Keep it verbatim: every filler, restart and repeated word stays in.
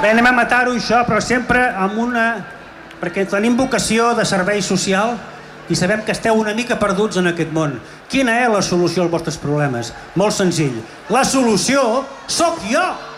Bé, anem a matar-ho, això, però sempre amb una... Perquè tenim vocació de servei social i sabem que esteu una mica perduts en aquest món. Quina és la solució als vostres problemes? Molt senzill. La solució sóc jo!